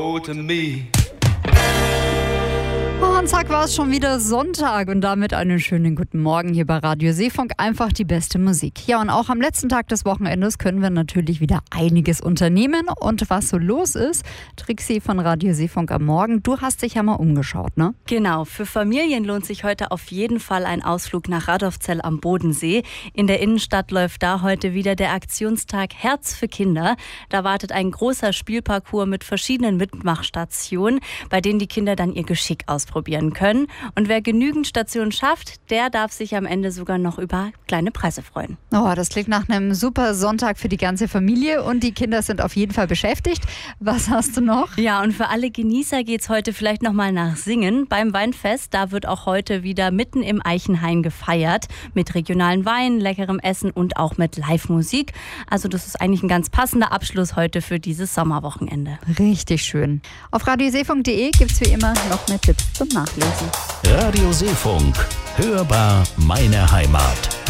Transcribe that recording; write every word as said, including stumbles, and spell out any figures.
to me. Und zack war es schon wieder Sonntag und damit einen schönen guten Morgen hier bei Radio Seefunk. Einfach die beste Musik. Ja, und auch am letzten Tag des Wochenendes können wir natürlich wieder einiges unternehmen. Und was so los ist, Trixie von Radio Seefunk am Morgen, du hast dich ja mal umgeschaut, ne? Genau, für Familien lohnt sich heute auf jeden Fall ein Ausflug nach Radolfzell am Bodensee. In der Innenstadt läuft da heute wieder der Aktionstag Herz für Kinder. Da wartet ein großer Spielparcours mit verschiedenen Mitmachstationen, bei denen die Kinder dann ihr Geschick ausprobieren können. Und wer genügend Stationen schafft, der darf sich am Ende sogar noch über kleine Preise freuen. Oh, das klingt nach einem super Sonntag für die ganze Familie und die Kinder sind auf jeden Fall beschäftigt. Was hast du noch? Ja, und für alle Genießer geht es heute vielleicht nochmal nach Singen. Beim Weinfest, da wird auch heute wieder mitten im Eichenhain gefeiert. Mit regionalen Weinen, leckerem Essen und auch mit Live-Musik. Also das ist eigentlich ein ganz passender Abschluss heute für dieses Sommerwochenende. Richtig schön. Auf radioseefunk punkt de gibt es wie immer noch mehr Tipps zum Nachlesen. Radio Seefunk. Hörbar meine Heimat.